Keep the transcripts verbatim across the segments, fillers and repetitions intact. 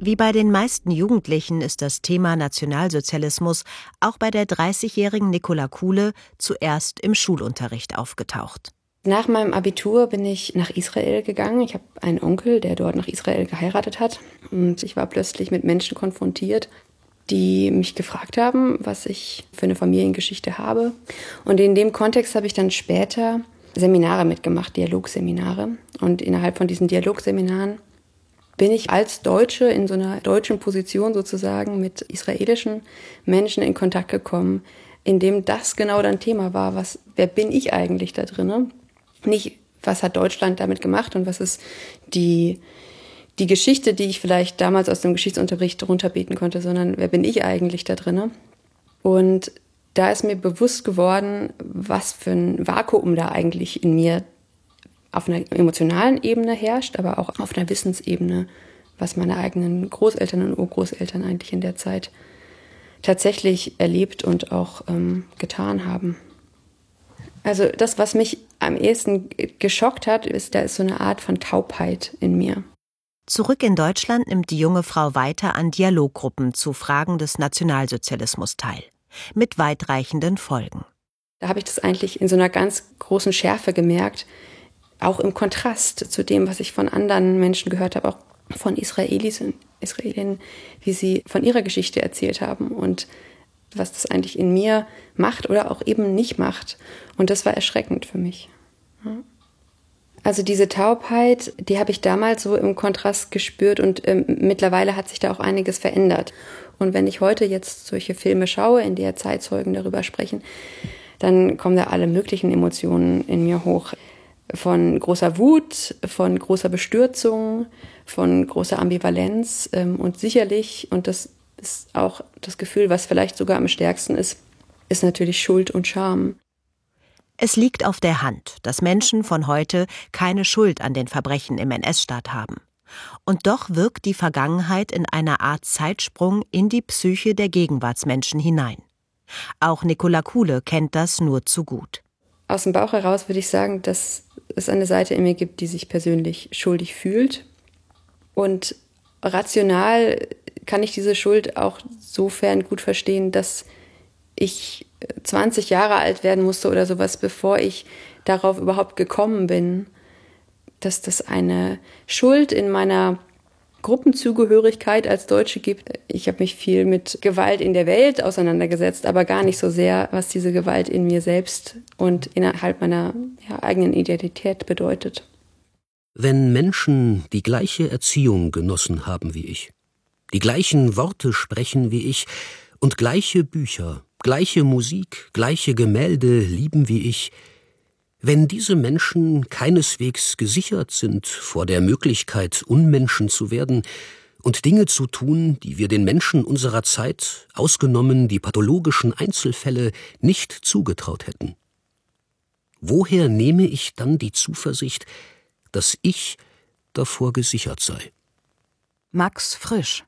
Wie bei den meisten Jugendlichen ist das Thema Nationalsozialismus auch bei der dreißigjährigen Nicola Kuhle zuerst im Schulunterricht aufgetaucht. Nach meinem Abitur bin ich nach Israel gegangen. Ich habe einen Onkel, der dort nach Israel geheiratet hat. Und ich war plötzlich mit Menschen konfrontiert, die mich gefragt haben, was ich für eine Familiengeschichte habe. Und in dem Kontext habe ich dann später Seminare mitgemacht, Dialogseminare. Und innerhalb von diesen Dialogseminaren bin ich als Deutsche in so einer deutschen Position sozusagen mit israelischen Menschen in Kontakt gekommen, in dem das genau dann Thema war, was, wer bin ich eigentlich da drin? Nicht, was hat Deutschland damit gemacht und was ist die, die Geschichte, die ich vielleicht damals aus dem Geschichtsunterricht runterbeten konnte, sondern wer bin ich eigentlich da drin? Und da ist mir bewusst geworden, was für ein Vakuum da eigentlich in mir auf einer emotionalen Ebene herrscht, aber auch auf einer Wissensebene, was meine eigenen Großeltern und Urgroßeltern eigentlich in der Zeit tatsächlich erlebt und auch ähm, getan haben. Also das, was mich am ehesten geschockt hat, ist, da ist so eine Art von Taubheit in mir. Zurück in Deutschland nimmt die junge Frau weiter an Dialoggruppen zu Fragen des Nationalsozialismus teil, mit weitreichenden Folgen. Da habe ich das eigentlich in so einer ganz großen Schärfe gemerkt, auch im Kontrast zu dem, was ich von anderen Menschen gehört habe, auch von Israelis und Israelinnen, wie sie von ihrer Geschichte erzählt haben und was das eigentlich in mir macht oder auch eben nicht macht. Und das war erschreckend für mich. Also diese Taubheit, die habe ich damals so im Kontrast gespürt und ähm, mittlerweile hat sich da auch einiges verändert. Und wenn ich heute jetzt solche Filme schaue, in der Zeitzeugen darüber sprechen, dann kommen da alle möglichen Emotionen in mir hoch. Von großer Wut, von großer Bestürzung, von großer Ambivalenz ähm, und sicherlich, und das ist auch das Gefühl, was vielleicht sogar am stärksten ist, ist natürlich Schuld und Scham. Es liegt auf der Hand, dass Menschen von heute keine Schuld an den Verbrechen im N S-Staat haben. Und doch wirkt die Vergangenheit in einer Art Zeitsprung in die Psyche der Gegenwartsmenschen hinein. Auch Nicola Kuhle kennt das nur zu gut. Aus dem Bauch heraus würde ich sagen, dass es eine Seite in mir gibt, die sich persönlich schuldig fühlt. Und rational kann ich diese Schuld auch sofern gut verstehen, dass ich zwanzig Jahre alt werden musste oder sowas, bevor ich darauf überhaupt gekommen bin, dass das eine Schuld in meiner Gruppenzugehörigkeit als Deutsche gibt. Ich habe mich viel mit Gewalt in der Welt auseinandergesetzt, aber gar nicht so sehr, was diese Gewalt in mir selbst und innerhalb meiner ja, eigenen Identität bedeutet. Wenn Menschen die gleiche Erziehung genossen haben wie ich, die gleichen Worte sprechen wie ich und gleiche Bücher, gleiche Musik, gleiche Gemälde lieben wie ich, wenn diese Menschen keineswegs gesichert sind vor der Möglichkeit, Unmenschen zu werden und Dinge zu tun, die wir den Menschen unserer Zeit, ausgenommen die pathologischen Einzelfälle, nicht zugetraut hätten. Woher nehme ich dann die Zuversicht, dass ich davor gesichert sei? Max Frisch,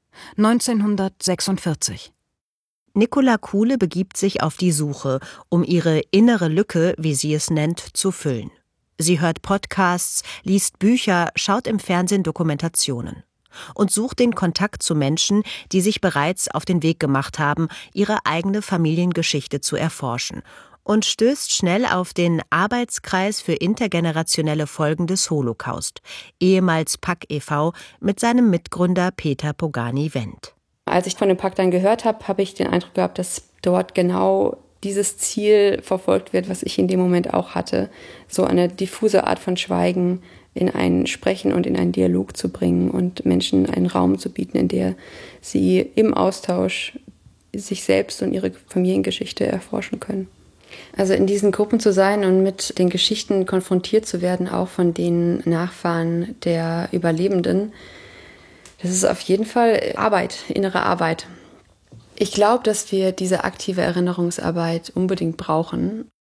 neunzehnhundertsechsundvierzig. Nicola Kuhle begibt sich auf die Suche, um ihre innere Lücke, wie sie es nennt, zu füllen. Sie hört Podcasts, liest Bücher, schaut im Fernsehen Dokumentationen und sucht den Kontakt zu Menschen, die sich bereits auf den Weg gemacht haben, ihre eigene Familiengeschichte zu erforschen, und stößt schnell auf den Arbeitskreis für intergenerationelle Folgen des Holocaust, ehemals P A K e V, mit seinem Mitgründer Peter Pogani-Wendt. Als ich von dem Pakt dann gehört habe, habe ich den Eindruck gehabt, dass dort genau dieses Ziel verfolgt wird, was ich in dem Moment auch hatte. So eine diffuse Art von Schweigen in ein Sprechen und in einen Dialog zu bringen und Menschen einen Raum zu bieten, in der sie im Austausch sich selbst und ihre Familiengeschichte erforschen können. Also in diesen Gruppen zu sein und mit den Geschichten konfrontiert zu werden, auch von den Nachfahren der Überlebenden, das ist auf jeden Fall Arbeit, innere Arbeit. Ich glaube, dass wir diese aktive Erinnerungsarbeit unbedingt brauchen.